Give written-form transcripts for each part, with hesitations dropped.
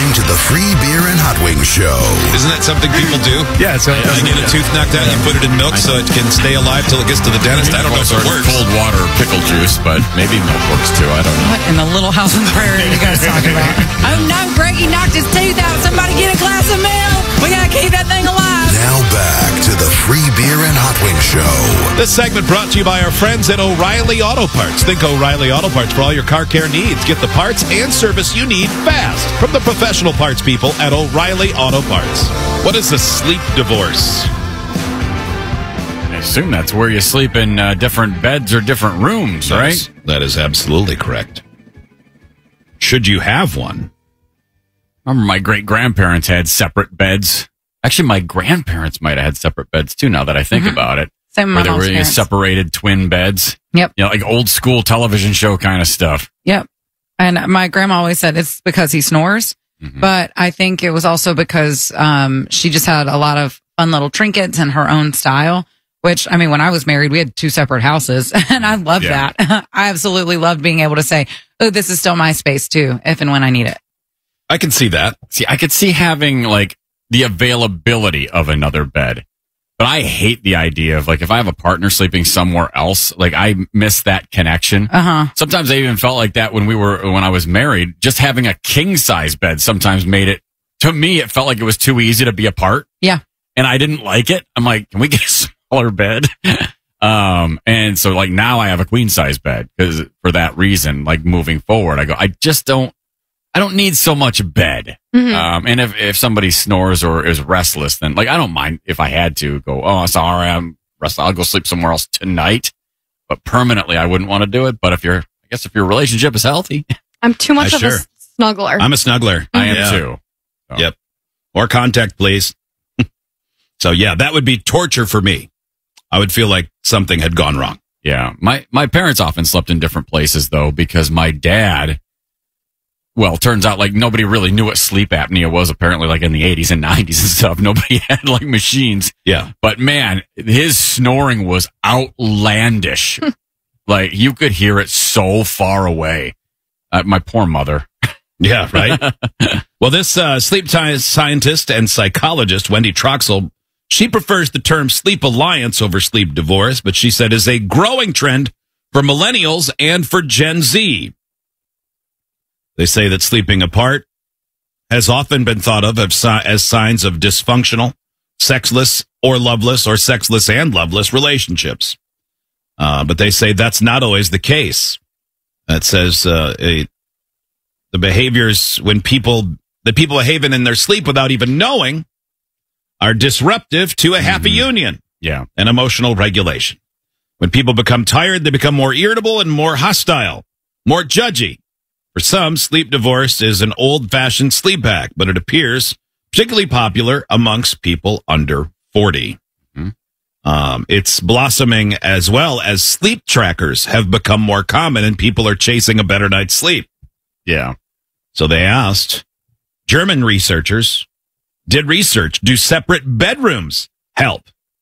listening to the Free Beer and Hot Wings Show. Isn't that something people do? Yeah, so You get a tooth knocked out, you put it in milk so it can stay alive till it gets to the dentist. I don't know if it works. Cold water pickle juice, but maybe milk works too. I don't know. What in the Little House on the Prairie are you guys talking about? Oh no, Greggy knocked his tooth out. Somebody get a glass of milk. We gotta keep that thing alive. Now back to the Free Beer and Hot Wings Show. This segment brought to you by our friends at O'Reilly Auto Parts. Think O'Reilly Auto Parts for all your car care needs. Get the parts and service you need fast from the professional parts people at O'Reilly Auto Parts. What is a sleep divorce? I assume that's where you sleep in different beds or different rooms, right? That is absolutely correct. Should you have one? I remember my great-grandparents had separate beds. Actually, my grandparents might have had separate beds, too, now that I think about it. Same with where my mom's there were parents. separated twin beds. Yep. You know, like old-school television show kind of stuff. Yep. And my grandma always said it's because he snores. But I think it was also because she just had a lot of fun little trinkets and her own style, which, I mean, when I was married, we had 2 separate houses, and I loved that. I absolutely loved being able to say, oh, this is still my space, too, if and when I need it. I can see that. See, I could see having, like, the availability of another bed. But I hate the idea of, like, if I have a partner sleeping somewhere else, like, I miss that connection. Sometimes I even felt like that when I was married. Just having a king-size bed sometimes made it, to me, it felt like it was too easy to be apart. Yeah. And I didn't like it. I'm like, can we get a smaller bed? And so, like, now I have a queen-size bed because for that reason, like, moving forward, I don't need so much bed. And if somebody snores or is restless, then, like, I don't mind if I had to go, oh, sorry, I'm restless. I'll go sleep somewhere else tonight. But permanently, I wouldn't want to do it. But if your relationship is healthy. I'm too much of a snuggler. I'm a snuggler. I am too. So. Yep. More contact, please. So, yeah, that would be torture for me. I would feel like something had gone wrong. Yeah. My parents often slept in different places, though, because my dad, well, turns out like nobody really knew what sleep apnea was, apparently, like in the 80s and 90s and stuff. Nobody had like machines. Yeah. But man, his snoring was outlandish. Like you could hear it so far away. My poor mother. Yeah, right. Well, this sleep scientist and psychologist, Wendy Troxel, she prefers the term sleep alliance over sleep divorce, but she said is a growing trend for millennials and for Gen Z. They say that sleeping apart has often been thought of as signs of dysfunctional, sexless or loveless, or sexless and loveless relationships. But they say that's not always the case. It says the behaviors that people behave in their sleep without even knowing are disruptive to a happy union. Yeah. And emotional regulation. When people become tired, they become more irritable and more hostile, more judgy. For some, sleep divorce is an old-fashioned sleep hack, but it appears particularly popular amongst people under 40. It's blossoming as well as sleep trackers have become more common and people are chasing a better night's sleep. Yeah. So they asked German researchers, do separate bedrooms help?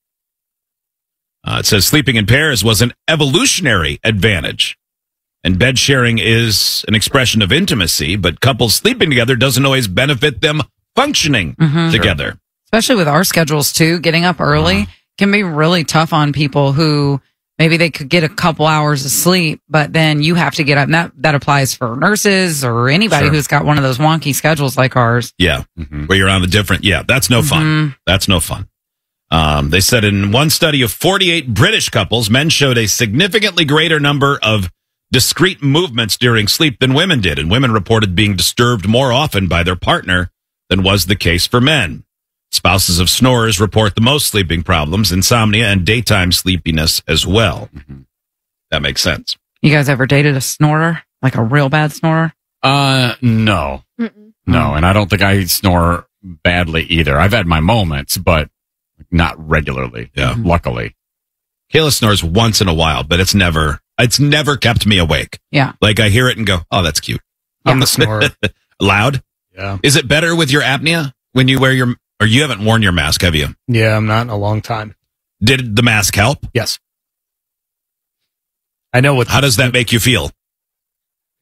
It says sleeping in pairs was an evolutionary advantage. And bed sharing is an expression of intimacy, but couples sleeping together doesn't always benefit them functioning together. Sure. Especially with our schedules, too. Getting up early can be really tough on people who maybe they could get a couple hours of sleep, but then you have to get up. And that applies for nurses or anybody who's got one of those wonky schedules like ours. Yeah, where you're on the different. Yeah, that's no fun. That's no fun. They said in one study of 48 British couples, men showed a significantly greater number of discrete movements during sleep than women did, and women reported being disturbed more often by their partner than was the case for men. Spouses of snorers report the most sleeping problems, insomnia, and daytime sleepiness as well. That makes sense. You guys ever dated a snorer? Like a real bad snorer? No. No, and I don't think I snore badly either. I've had my moments, but not regularly. Yeah. Luckily. Kayla snores once in a while, but it's never kept me awake. Yeah. Like I hear it and go, oh, that's cute. I'm the snorer. Loud? Yeah. Is it better with your apnea when you wear or you haven't worn your mask, have you? Yeah, I'm not in a long time. Did the mask help? Yes. I know what. How does that make you feel?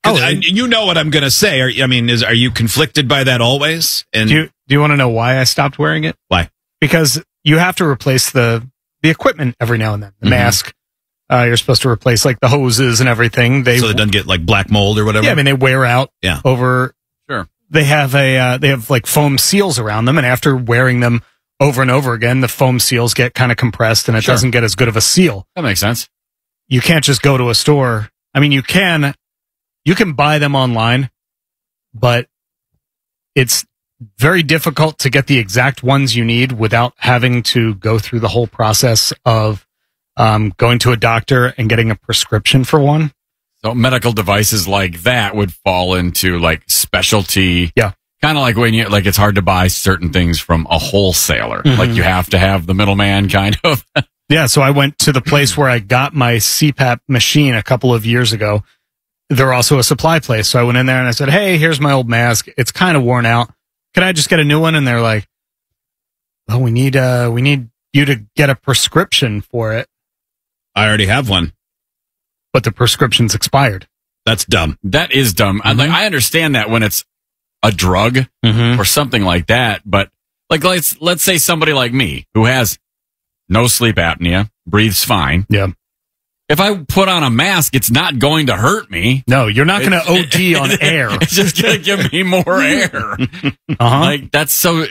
You know what I'm going to say. Are you conflicted by that always? And do you want to know why I stopped wearing it? Why? Because you have to replace the equipment every now and then. The mask, you're supposed to replace like the hoses and everything. So it doesn't get like black mold or whatever. Yeah, I mean they wear out. Yeah. Over. Sure. They have like foam seals around them, and after wearing them over and over again, the foam seals get kind of compressed, and it doesn't get as good of a seal. That makes sense. You can't just go to a store. I mean, you can buy them online, but it's very difficult to get the exact ones you need without having to go through the whole process of going to a doctor and getting a prescription for one. So medical devices like that would fall into like specialty. Yeah. Kind of like when it's hard to buy certain things from a wholesaler. Like you have to have the middleman kind of. Yeah. So I went to the place where I got my CPAP machine a couple of years ago. They're also a supply place. So I went in there and I said, "Hey, here's my old mask. It's kind of worn out. Can I just get a new one?" And they're like, "Well, we need you to get a prescription for it." I already have one. But the prescription's expired. That's dumb. That is dumb. I understand that when it's a drug or something like that, but like let's say somebody like me who has no sleep apnea, breathes fine. Yeah. If I put on a mask, it's not going to hurt me. No, you're not going to OD on air. It's just going to give me more air. Like that's so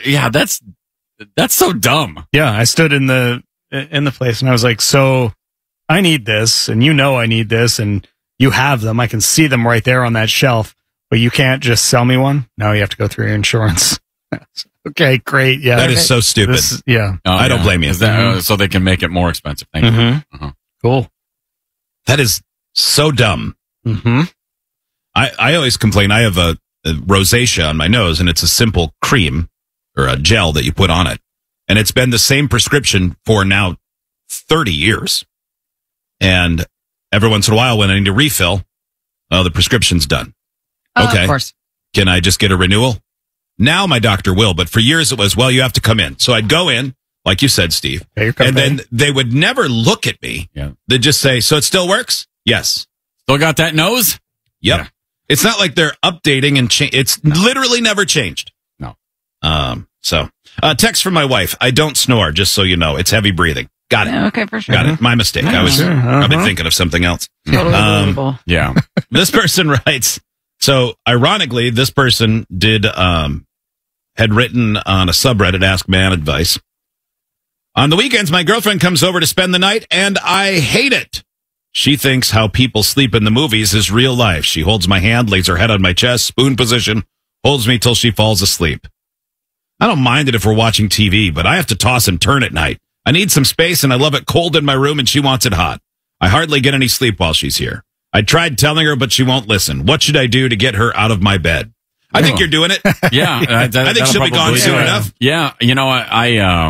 dumb. Yeah, I stood in the place and I was like, "So I need this, and I need this, and you have them. I can see them right there on that shelf, but you can't just sell me one. No, you have to go through your insurance." Okay, great. Yeah, that is so stupid. I don't blame you. So they can make it more expensive. Thank you. Cool. That is so dumb. I always complain. I have a rosacea on my nose, and it's a simple cream or a gel that you put on it, and it's been the same prescription for now 30 years. And every once in a while, when I need a refill, the prescription's done. Okay. Of course. Can I just get a renewal? Now my doctor will, but for years it was, well, you have to come in. So I'd go in, like you said, Steve, and then they would never look at me. Yeah. They'd just say, "So it still works?" "Yes." "Still got that nose?" Yep. Yeah. It's not like they're updating and it's literally never changed. No. Text from my wife. "I don't snore, just so you know. It's heavy breathing." Got it. Yeah, okay, for sure. Got it. My mistake. I was probably thinking of something else. Totally believable. Yeah. This person writes, so ironically, this person had written on a subreddit, Ask Man Advice. "On the weekends, my girlfriend comes over to spend the night, and I hate it. She thinks how people sleep in the movies is real life. She holds my hand, lays her head on my chest, spoon position, holds me till she falls asleep. I don't mind it if we're watching TV, but I have to toss and turn at night. I need some space, and I love it cold in my room, and she wants it hot. I hardly get any sleep while she's here. I tried telling her, but she won't listen. What should I do to get her out of my bed?" I think you're doing it. Yeah. I think she'll be gone soon enough. Yeah. You know, I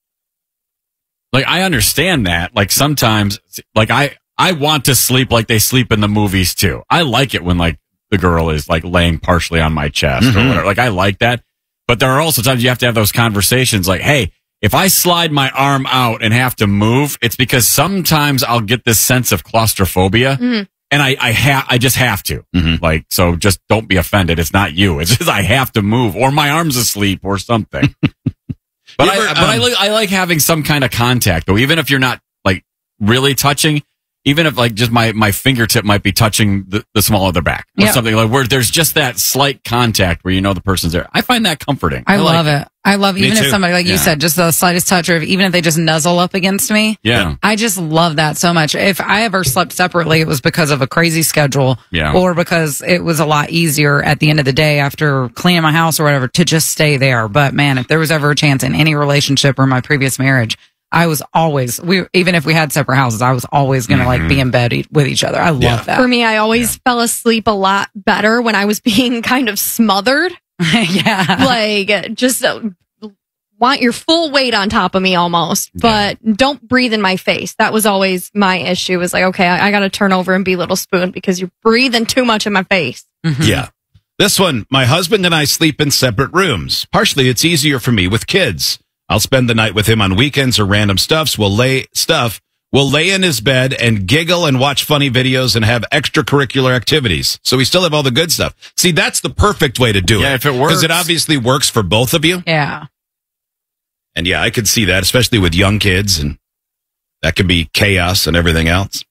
understand that. Like sometimes, like I want to sleep like they sleep in the movies too. I like it when like the girl is like laying partially on my chest or whatever. Like I like that. But there are also times you have to have those conversations like, "Hey, if I slide my arm out and have to move, it's because sometimes I'll get this sense of claustrophobia, and I just have to. Like, so just don't be offended. It's not you. It's just I have to move, or my arm's asleep, or something." But I like having some kind of contact, though, even if you're not like really touching. Even if like just my fingertip might be touching the small of their back or something, like where there's just that slight contact where you know the person's there. I find that comforting. I love it. I love even if somebody, like you said, just the slightest touch, or even if they just nuzzle up against me. Yeah. I just love that so much. If I ever slept separately, it was because of a crazy schedule, or because it was a lot easier at the end of the day after cleaning my house or whatever to just stay there. But man, if there was ever a chance in any relationship or my previous marriage, I was always, even if we had separate houses, I was always going to like be in bed with each other. I love that. For me, I always fell asleep a lot better when I was being kind of smothered. Like just want your full weight on top of me almost, but don't breathe in my face. That was always my issue. Was like, okay, I got to turn over and be Little Spoon because you're breathing too much in my face. Yeah. This one, my husband and I sleep in separate rooms. Partially, it's easier for me with kids. I'll spend the night with him on weekends or random stuffs. We'll lay will lay in his bed and giggle and watch funny videos and have extracurricular activities. So we still have all the good stuff. See, that's the perfect way to do it. Yeah, if it works. Because it obviously works for both of you. Yeah. And yeah, I could see that, especially with young kids, and that could be chaos and everything else.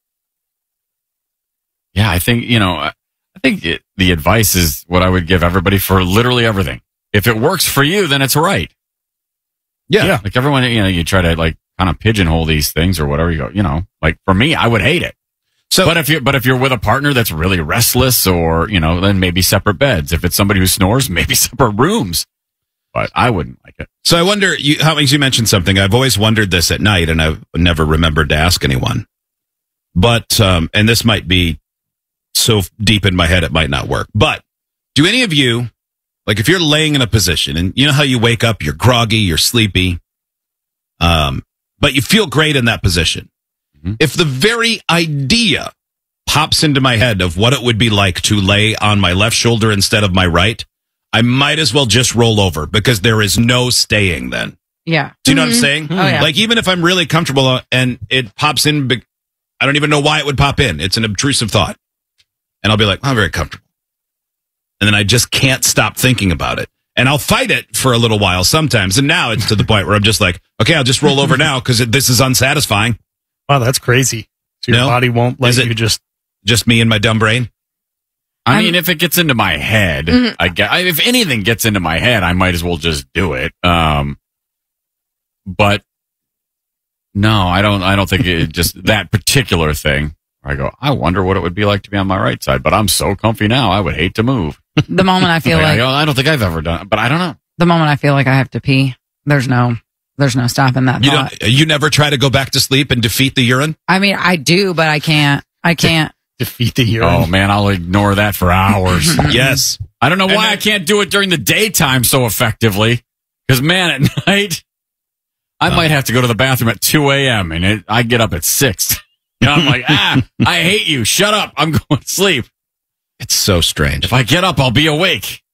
Yeah, I think, the advice is what I would give everybody for literally everything. If it works for you, then it's right. Yeah. Like everyone, you try to like kind of pigeonhole these things or whatever like for me, I would hate it. So, but if you're with a partner that's really restless or, then maybe separate beds. If it's somebody who snores, maybe separate rooms. But I wouldn't like it. So I wonder, you mentioned something. I've always wondered this at night, and I've never remembered to ask anyone. But, and this might be so deep in my head, it might not work. But do any of you, like if you're laying in a position, and you know how you wake up, you're groggy, you're sleepy, but you feel great in that position. Mm-hmm. If the very idea pops into my head of what it would be like to lay on my left shoulder instead of my right, I might as well just roll over because there is no staying then. Yeah. Do you know what I'm saying? Oh, yeah. Like even if I'm really comfortable and it pops in, I don't even know why it would pop in. It's an obtrusive thought. And I'll be like, I'm very comfortable. And then I just can't stop thinking about it. And I'll fight it for a little while sometimes. And now it's to the point where I'm just like, okay, I'll just roll over now because this is unsatisfying. Wow, that's crazy. So your body won't let you just me and my dumb brain? I mean, if it gets into my head, if anything gets into my head, I might as well just do it. But no, I don't think it just that particular thing. I go, I wonder what it would be like to be on my right side, but I'm so comfy now. I would hate to move. The moment I feel like I don't think I've ever done it, but I don't know. The moment I feel like I have to pee, there's no stopping that thought. You never try to go back to sleep and defeat the urine? I mean, I do, but I can't. Defeat the urine. Oh man, I'll ignore that for hours. Yes. I don't know why I can't do it during the daytime so effectively. Because man, at night, I might have to go to the bathroom at 2 a.m. and I get up at 6. I'm like, I hate you. Shut up. I'm going to sleep. It's so strange. If I get up, I'll be awake.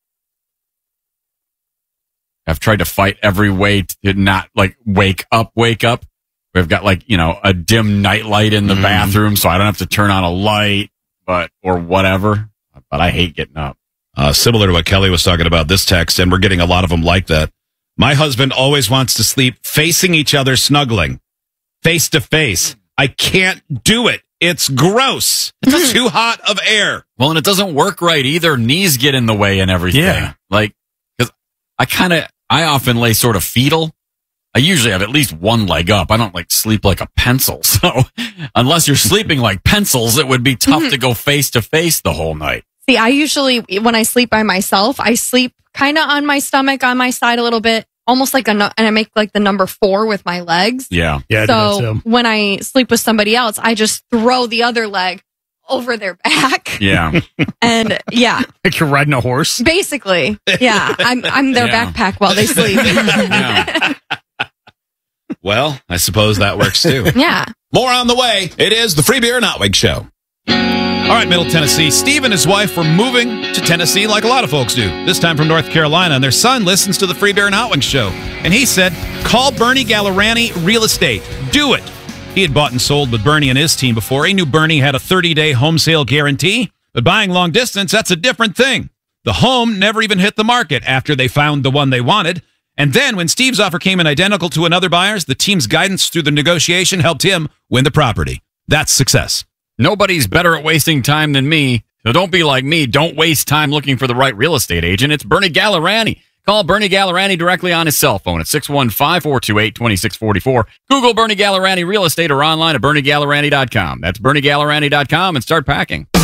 I've tried to fight every way to not like wake up. We've got like, a dim night light in the bathroom so I don't have to turn on a light, or whatever. But I hate getting up. Similar to what Kelly was talking about this text, and we're getting a lot of them like that. My husband always wants to sleep facing each other, snuggling, face to face. I can't do it. It's gross. It's too hot of air. Well, and it doesn't work right either. Knees get in the way and everything. Yeah. Like, because I often lay sort of fetal. I usually have at least one leg up. I don't like sleep like a pencil. So unless you're sleeping like pencils, it would be tough to go face to face the whole night. See, I usually, when I sleep by myself, I sleep kind of on my stomach, on my side a little bit, almost like and I make like the number 4 with my legs. Yeah. Yeah. So when I sleep with somebody else, I just throw the other leg over their back. Yeah. And yeah. Like you're riding a horse? Basically. Yeah. I'm their backpack while they sleep. Yeah. Well, I suppose that works too. Yeah. More on the way. It is the Free Beer and Hot Wing Show. All right, Middle Tennessee. Steve and his wife were moving to Tennessee like a lot of folks do, this time from North Carolina, and their son listens to the Free Beer and Hot Wings show. And he said, call Bernie Gallerani Real Estate. Do it. He had bought and sold with Bernie and his team before. He knew Bernie had a 30-day home sale guarantee, but buying long distance, that's a different thing. The home never even hit the market after they found the one they wanted. And then when Steve's offer came in identical to another buyer's, the team's guidance through the negotiation helped him win the property. That's success. Nobody's better at wasting time than me. So don't be like me. Don't waste time looking for the right real estate agent. It's Bernie Gallerani. Call Bernie Gallerani directly on his cell phone at 615-428-2644. Google Bernie Gallerani Real Estate or online at BernieGallerani.com. That's BernieGallerani.com and start packing.